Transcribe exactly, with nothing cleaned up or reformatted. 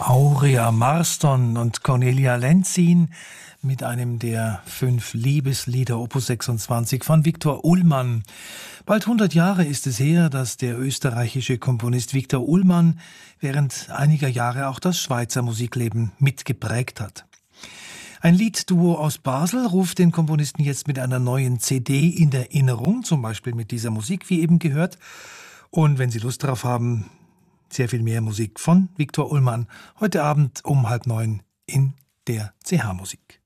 Aurea Marston und Cornelia Lenzin mit einem der fünf Liebeslieder Opus sechsundzwanzig von Viktor Ullmann. Bald hundert Jahre ist es her, dass der österreichische Komponist Viktor Ullmann während einiger Jahre auch das Schweizer Musikleben mitgeprägt hat. Ein Liedduo aus Basel ruft den Komponisten jetzt mit einer neuen C D in Erinnerung, zum Beispiel mit dieser Musik, wie eben gehört. Und wenn Sie Lust darauf haben, sehr viel mehr Musik von Viktor Ullmann heute Abend um halb neun in der C H Musik.